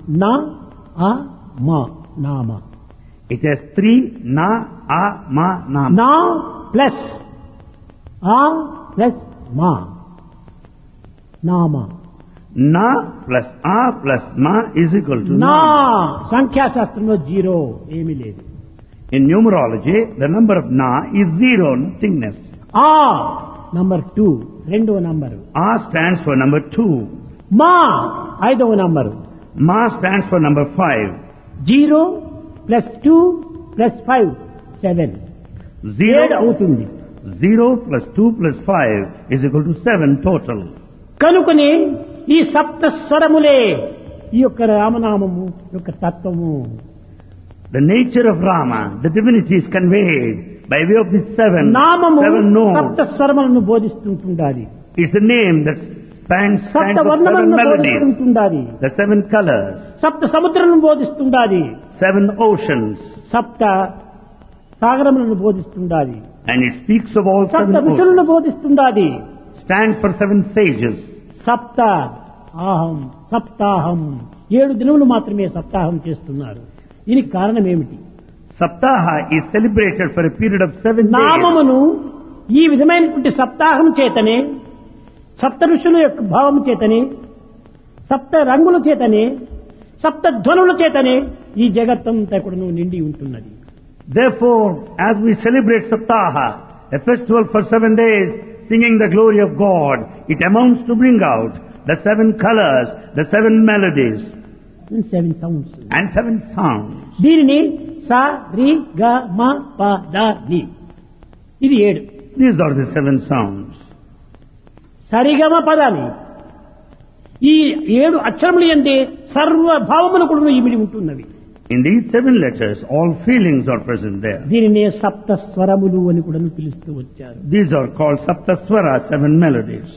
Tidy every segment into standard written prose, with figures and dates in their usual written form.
నా ఆ మా నామ. It has three na, a, ma, nam. నా ప్లస్ ఆ ప్లస్ మా నామ. Na plus a plus ma is equal to నా nam. సంఖ్యాశాస్త్రంలో జీరో ఏమీ లేదు. In numerology, the number of na is zero, nothingness. ఆ నంబర్ 2 రెండవ number. A stands for number 2. మా ఐదవ number. Ma stands for number 5. 0 plus 2 plus 5 7 Zero, అవుతుంది. 0 plus 2 plus 5 is equal to 7 total. కనుకనే ఈ సప్త స్వరములే ఈ యొక్క రామనామము యొక్క తత్వము. The nature of Rama, the divinity is conveyed by way of these నామము seven సప్త notes. స్వరములను బోధిస్తుంటుండాలి. It's a name that stands సప్త for 7 వర్ణములను melodies, బోధిస్తుండాలి. the 7 colors, సప్త సముద్రములను బోధిస్తుండాలి. 7 oceans, సప్త సాగరములను బోధిస్తుండాలి. and it speaks of all 7 సప్త oceans. ఋషులను బోధిస్తుండాలి. Stands for 7 sages. సప్త ఆహం సప్తాహం 7 దినములు మాత్రమే సప్తాహం చేస్తున్నారు. దీనికి కారణం ఏమిటి? Saptaha is celebrated for a period of 7 days. నామమును ఈ విధమైనటువంటి సప్తాహం చేతనే, సప్త ఋషుల యొక్క భావము చేతనే, సప్త రంగుల చేతనే, సప్త ధ్వనుల చేతనే ఈ జగత్తంతా కూడా నిండి ఉంటున్నది. Therefore, as we celebrate Saptaha, a festival for 7 days, singing the glory of God, it amounts to bring out the 7 colors, the 7 melodies, 7 sounds. and 7 sounds. దీనిని సా రి గ మ ప ద ని ఇది 7. These are the 7 sounds. సరిగమ పదాన్ని ఈ 7 అక్షరములు ఎందే సర్వభావములు కూడా ఇమిడి ఉంటున్నవి. In these 7 letters, all feelings are present there. దీనినే సప్త స్వరములు అని కూడా పిలుస్తూ వచ్చారు. These are called Saptaswara, 7 melodies.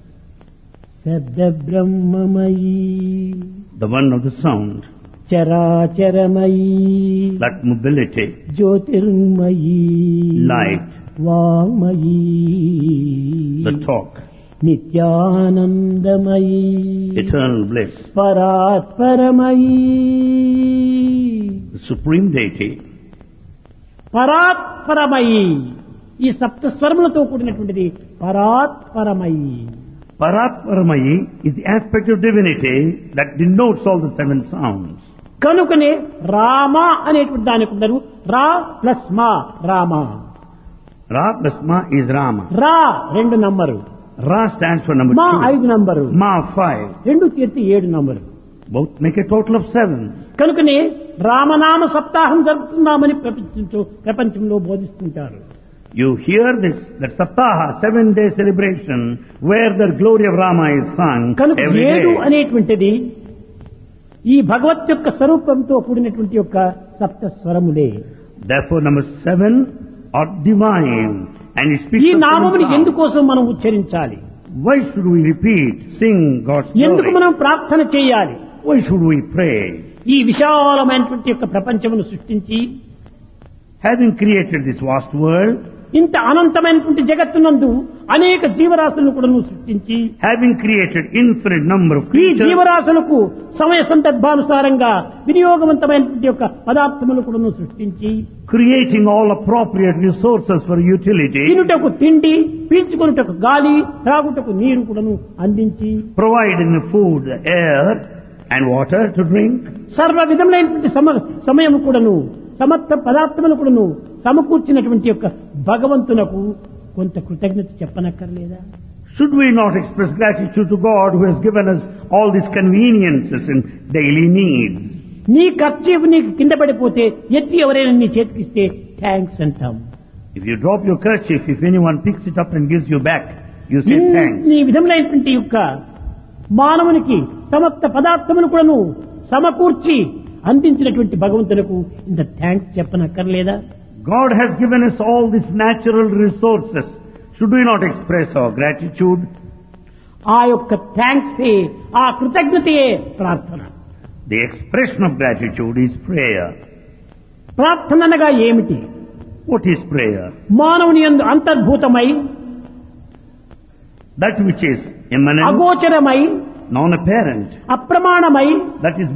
శబ్ద బ్రహ్మమయీ The one of the sound, చరాచరమయీ that mobility, Jyothirmayi light, వామయీ the talk, నిత్యానందమయీ eternal bliss, పరాత్పరమయీ the supreme deity, పరాత్పరమయీ. ఈ సప్త స్వరములతో కూడినటువంటిది పరాత్పరమయీ. Paratparamayi is the aspect of divinity that denotes all the 7 sounds. కనుకనే రామ అనేటువంటి దానికి ఉన్నారు రా plus మా Rama. Ra plus Ma is Rama. రా 2 number, Ra stands for number మా 2. 5 నంబరు, Ma 5. 2 తీర్చి 7 number. Both make a total of 7. కనుకనే రామనామ సప్తాహం జరుపుతున్నామని ప్రపంచంలో బోధిస్తుంటారు. You hear this, that Saptaha, 7-day celebration, where the glory of Rama is sung కనుక every 7 day. అనేటువంటిది ఈ భగవత్ యొక్క స్వరూపంతో కూడినటువంటి యొక్క సప్త స్వరములే. Therefore, number 7 are divine, and it speaks ఈ of 7 నామముని sounds. ఎందుకోసం మనం ఉచ్చరించాలి? Why should we repeat, sing God's ఎందుకు glory? మనం ప్రార్థన చేయాలి? Why should we pray? ఈ విశాలమైనటువంటి యొక్క ప్రపంచమును సృష్టించి Having created this vast world, ఇంత అనంతమైనటువంటి జగత్తునందు అనేక జీవరాశులను కూడా సృష్టించి having created infinite number of ఈ creatures, జీవరాశులకు సమయ సందర్భానుసారంగా వినియోగవంతమైనటువంటి యొక్క పదార్థములు కూడా సృష్టించి creating all appropriate resources for utility, తినుటకు తిండి, పీల్చుకొనుటకు గాలి, త్రాగుటకు నీరు కూడాను అందించి providing food, air, and water to drink, సర్వ విధములైనటువంటి సమయము కూడాను సమస్త పదార్థములు కూడాను సమకూర్చినటువంటి యొక్క భగవంతునకు కొంత కృతజ్ఞత చెప్పనక్కర్లేదా? should we not express gratitude to God who has given us all these conveniences and daily needs? నీ ఖర్చు నీకు కింద పడిపోతే ఎత్తి ఎవరైనా నీ చేతికిస్తే థ్యాంక్స్ అంటాం. If you drop your kerchief, if anyone picks it up and gives you back, you say thanks. ఈ విధములైనటువంటి యొక్క మానవునికి సమస్త పదార్థములు కూడాను సమకూర్చి అందించినటువంటి భగవంతులకు ఇంత thanks చెప్పనక్కర్లేదా? God has given us all these natural resources. Should we not express our gratitude? ఆ యొక్క థ్యాంక్స్ ఆ కృతజ్ఞతయే ప్రార్థన. The expression of gratitude is prayer. ప్రార్థన అనగా ఏమిటి? What is prayer? మానవుని యందు అంతర్భూతమై That which is immanent, అగోచరమై non-apparent, అప్రమాణమై that is